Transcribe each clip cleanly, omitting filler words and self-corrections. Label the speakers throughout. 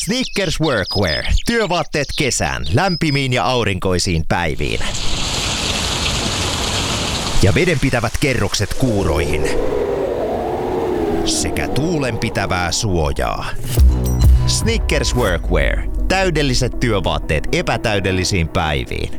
Speaker 1: Snickers Workwear. Työvaatteet kesään, lämpimiin ja aurinkoisiin päiviin. Ja vedenpitävät kerrokset kuuroihin. Sekä tuulenpitävää suojaa. Snickers Workwear. Täydelliset työvaatteet epätäydellisiin päiviin.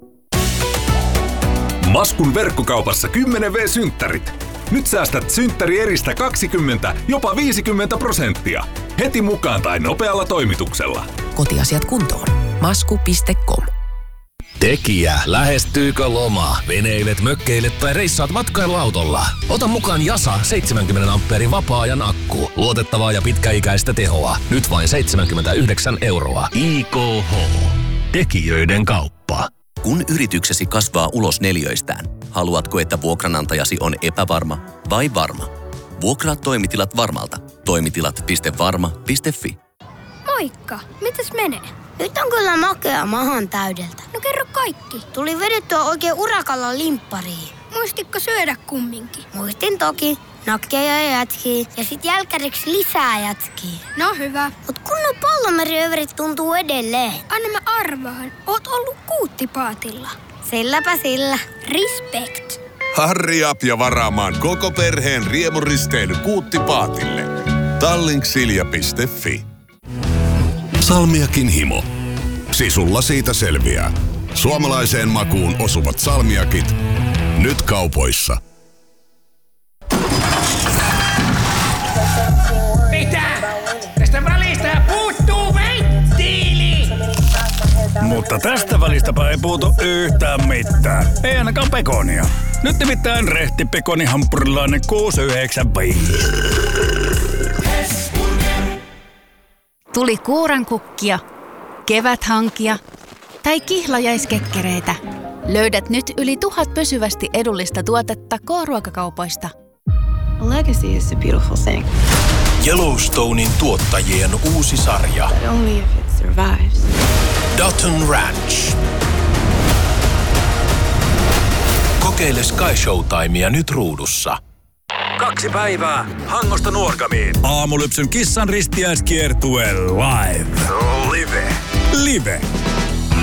Speaker 2: Maskun verkkokaupassa 10V-synttärit. Nyt säästät synttärieristä 20, jopa 50%. Heti mukaan tai nopealla toimituksella.
Speaker 3: Kotiasiat kuntoon. Masku.com.
Speaker 4: Tekijä, lähestyykö loma? Veneilet, mökkeilet tai reissaat matkailuautolla? Ota mukaan Jasa 70 ampeerin vapaa-ajan akku. Luotettavaa ja pitkäikäistä tehoa. Nyt vain 79 €. IKH. Tekijöiden kauppa.
Speaker 5: Kun yrityksesi kasvaa ulos neliöistään, haluatko, että vuokranantajasi on epävarma vai varma? Vuokraa toimitilat Varmalta. Toimitilat.varma.fi.
Speaker 6: Moikka! Mitäs menee?
Speaker 7: Nyt on kyllä makea mahan täydeltä.
Speaker 6: No kerro kaikki.
Speaker 7: Tuli vedettyä oikein urakalla limppariin.
Speaker 6: Muistitko syödä kumminkin?
Speaker 7: Muistin toki. Nakkeja ja jätkiä ja sit jälkäriksi lisää jätkiä.
Speaker 6: No hyvä.
Speaker 7: Mut kunnon pallomeriyöverit tuntuu edelleen.
Speaker 6: Anna mä arvaan. Oot ollut Kuuttipaatilla.
Speaker 7: Silläpä sillä.
Speaker 6: Respect.
Speaker 8: Harri up ja varaamaan koko perheen riemuristeily Kuuttipaatille. Tallinksilja.fi.
Speaker 9: Salmiakin himo. Sisulla siitä selviää. Suomalaiseen makuun osuvat salmiakit. Nyt kaupoissa.
Speaker 10: Mitä? Tästä välistä puuttuu venttiili!
Speaker 11: Mutta tästä välistäpä ei puutu yhtään mitään. Ei ainakaan pekonia. Nyt nimittäin rehti pekonihampurilainen 695.
Speaker 12: Tuli kuurankukkia, keväthankia tai kihlajaiskekkereitä. Löydät nyt yli 1000 pysyvästi edullista tuotetta K-ruokakaupoista.
Speaker 13: A legacy is a beautiful thing.
Speaker 14: Yellowstonein tuottajien uusi sarja.
Speaker 13: But only if it survives.
Speaker 14: Dutton Ranch. Kokeile Sky Showtimea nyt ruudussa.
Speaker 15: 2 päivää Hangosta Nuorgamiin.
Speaker 11: Aamulypsyn kissan ristiäiskiertue live.
Speaker 15: Live.
Speaker 11: Live.